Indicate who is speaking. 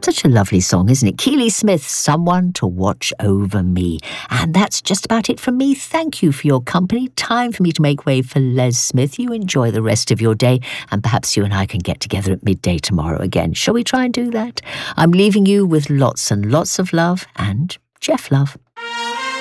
Speaker 1: Such a lovely song, isn't it? Keely Smith, Someone to Watch Over Me. And that's just about it from me. Thank you for your company. Time for me to make way for Les Smith. You enjoy the rest of your day, and perhaps you and I can get together at midday tomorrow again. Shall we try and do that? I'm leaving you with lots and lots of love and Jeff love.